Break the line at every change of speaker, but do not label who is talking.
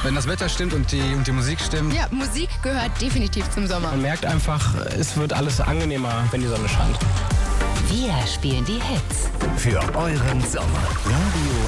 Wenn das Wetter stimmt und die Musik stimmt.
Ja, Musik gehört definitiv zum Sommer.
Man merkt einfach, es wird alles angenehmer, wenn die Sonne scheint.
Wir spielen die Hits.
Für euren Sommer. Radio